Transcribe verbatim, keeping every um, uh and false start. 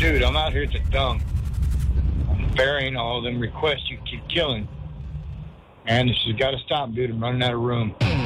Dude, I'm out here at the dump. I'm burying all them requests you keep killing. And this has got to stop, dude. I'm running out of room.